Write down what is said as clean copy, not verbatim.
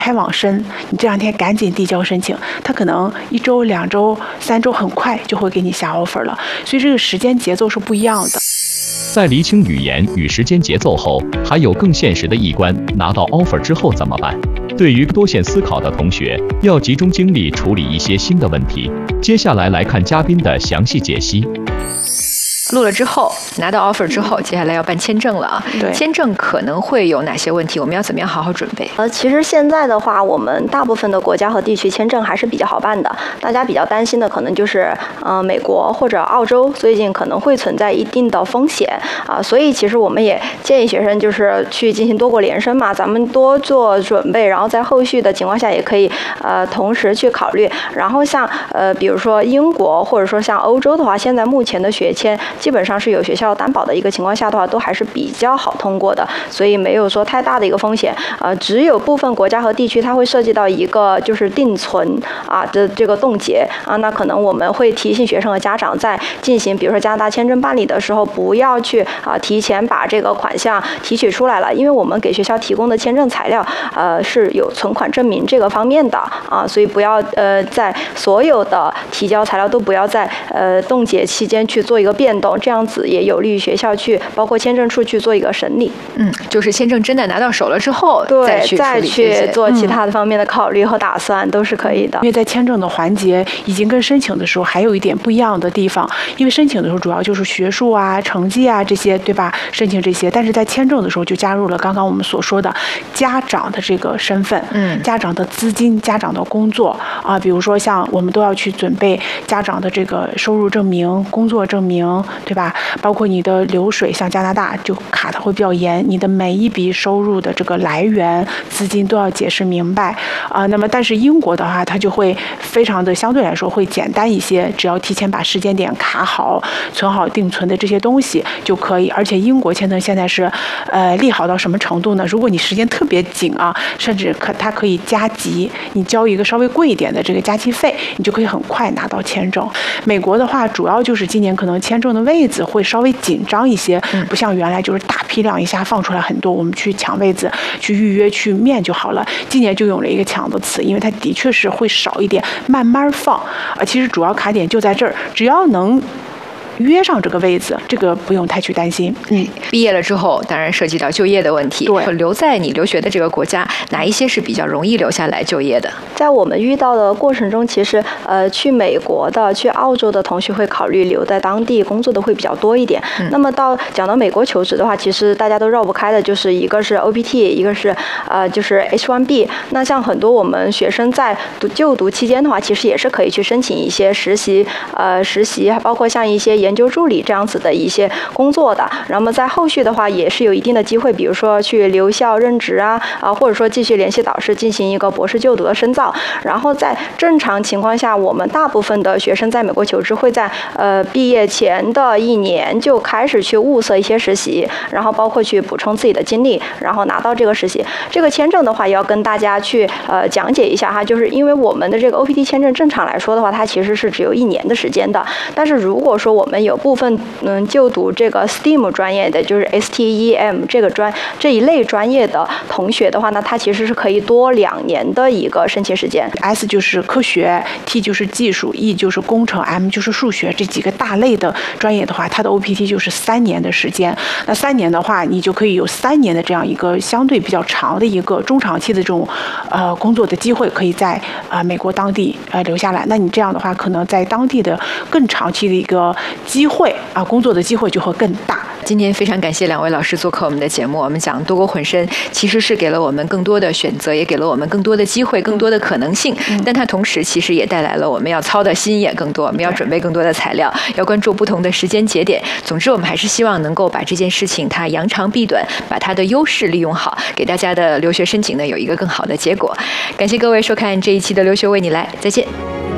开往深，你这2天赶紧递交申请，他可能1周、2周、3周很快就会给你下 offer 了，所以这个时间节奏是不一样的。 在厘清语言与时间节奏后，还有更现实的一关，拿到 offer 之后怎么办？对于多线思考的同学，要集中精力处理一些新的问题。接下来来看嘉宾的详细解析。 录了之后，拿到 offer 之后，接下来要办签证了啊。 对， 签证可能会有哪些问题？我们要怎么样好好准备？ 其实现在的话，我们大部分的国家和地区签证还是比较好办的。大家比较担心的可能就是美国或者澳洲最近可能会存在一定的风险啊，所以其实我们也建议学生就是去进行多国联申嘛，咱们多做准备，然后在后续的情况下也可以同时去考虑。然后像比如说英国或者说像欧洲的话，现在目前的学签基本上是有学校担保的一个情况下的话，都还是比较好通过的，所以没有说太大的一个风险。只有部分国家和地区它会涉及到一个就是定存的这个冻结那可能我们会提醒学生和家长在进行比如说加拿大签证办理的时候，不要去提前把这个款项提取出来了，因为我们给学校提供的签证材料是有存款证明这个方面的所以不要在所有的提交材料都不要在冻结期间去做一个变动，这样子也有利于学校去包括签证处去做一个审理。 就是签证真的拿到手了之后，再去做其他的方面的考虑和打算都是可以的。 因为在签证的环节已经跟申请的时候还有一点不一样的地方，因为申请的时候主要就是学术成绩这些，对吧？申请这些，但是在签证的时候就加入了刚刚我们所说的家长的这个身份，家长的资金、家长的工作比如说像我们都要去准备家长的这个收入证明、工作证明，对吧？包括你的流水，像加拿大就卡的会比较严，你的每一笔收入的这个来源、资金都要解释明白那么但是英国的话，它就会非常的相对来说会简单一些，只要提前把时间点卡好、存好定存的这些东西就可以。而且英国签证现在是利好到什么程度呢？如果你时间特别紧甚至它可以加急，你交一个稍微贵一点的这个加急费，你就可以很快拿到签证。美国的话，主要就是今年可能签证的位子会稍微紧张一些，不像原来就是大批量一下放出来很多，我们去抢位子、去预约、去面就好了。今年就用了一个抢的词，因为它的确是会少一点，慢慢放其实主要卡点就在这儿，只要能约上这个位子，这个不用太去担心。 毕业了之后，当然涉及到就业的问题。 对， 留在你留学的这个国家，哪一些是比较容易留下来就业的？ 在我们遇到的过程中，其实去美国的、去澳洲的同学会考虑留在当地工作的会比较多一点。那么讲到美国求职的话，其实大家都绕不开的，就是一个是 OPT， 一个是就是 H1B。那像很多我们学生在就读期间的话，其实也是可以去申请一些实习，包括像一些研究助理这样子的一些工作的。然后在后续的话，也是有一定的机会，比如说去留校任职或者说继续联系导师进行一个博士就读的深造。然后在正常情况下，我们大部分的学生在美国求职会在毕业前的1年就开始去物色一些实习，然后包括去补充自己的经历，然后拿到这个实习。这个签证的话，也要跟大家去讲解一下就是因为我们的这个 OPT 签证正常来说的话，它其实是只有1年的时间的。但是如果说我们有部分就读这个 STEAM 专业的，就是 STEM 这一类专业的同学的话，那它其实是可以多2年的一个申请时间。 S 就是科学， T 就是技术， E 就是工程， M 就是数学，这几个大类的专业的话，它的 OPT 就是3年的时间。那3年的话，你就可以有3年的这样一个相对比较长的一个中长期的这种工作的机会，可以在美国当地留下来。那你这样的话，可能在当地的更长期的一个机会工作的机会就会更大。 今天非常感谢2位老师做客我们的节目。我们讲多国混申，其实是给了我们更多的选择，也给了我们更多的机会、更多的可能性。但它同时其实也带来了我们要操的心也更多，我们要准备更多的材料，要关注不同的时间节点。总之，我们还是希望能够把这件事情它扬长避短，把它的优势利用好，给大家的留学申请呢有一个更好的结果。感谢各位收看这一期的留学为你来，再见。